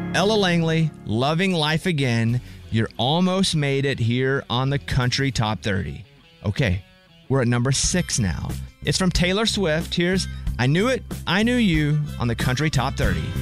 Ella Langley, Loving Life Again. You're almost made it here on the Country Top 30. Okay, we're at number 6 now. It's from Taylor Swift. Here's I Knew It, I Knew You on the Country Top 30.